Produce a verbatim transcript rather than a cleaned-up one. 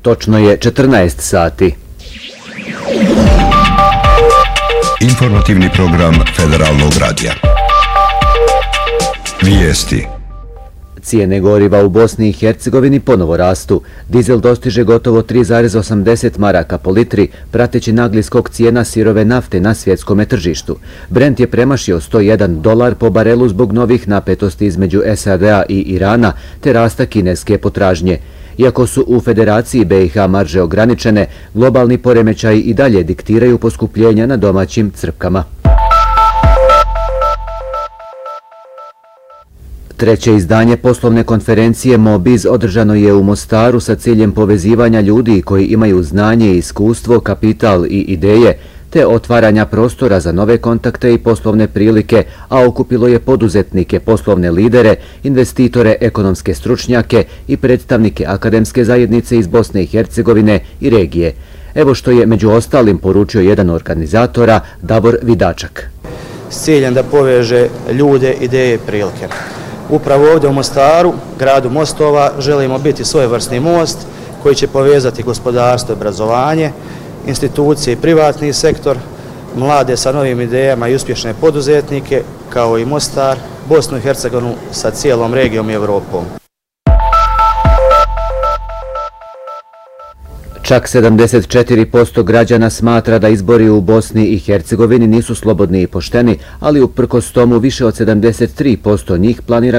Točno je četrnaest sati. Informativni program Federalnog radija. Vijesti. Cijene goriva u Bosni i Hercegovini ponovo rastu. Dizel dostiže gotovo tri zarez osamdeset maraka po litri, prateći nagli skok cijena sirove nafte na svjetskom tržištu. Brent je premašio sto jedan dolar po barelu zbog novih napetosti između S A D-a i Irana te rasta kineske potražnje. Iako su u Federaciji B i H marže ograničene, globalni poremećaji i dalje diktiraju poskupljenja na domaćim crpkama. Treće izdanje poslovne konferencije Mobiz održano je u Mostaru sa ciljem povezivanja ljudi koji imaju znanje i iskustvo, kapital i ideje, te otvaranja prostora za nove kontakte i poslovne prilike, a okupilo je poduzetnike, poslovne lidere, investitore, ekonomske stručnjake i predstavnike akademske zajednice iz Bosne i Hercegovine i regije. Evo što je među ostalim poručio jedan organizatora, Davor Vidačak. S ciljem da poveže ljude, ideje i prilike. Upravo ovdje u Mostaru, gradu mostova, želimo biti svojevrsni most koji će povezati gospodarstvo i obrazovanje, institucije i privatni sektor, mlade sa novim idejama i uspješne poduzetnike, kao i Mostar, Bosnu i Hercegovinu sa cijelom regijom i Evropom. Čak sedamdeset četiri posto građana smatra da izbori u Bosni i Hercegovini nisu slobodni i pošteni, ali uprkos tomu više od sedamdeset tri posto njih planira